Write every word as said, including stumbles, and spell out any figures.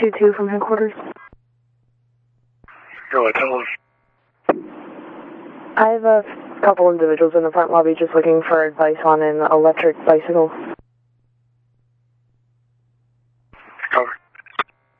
two two from headquarters. Go ahead, tell us. I have a couple individuals in the front lobby just looking for advice on an electric bicycle.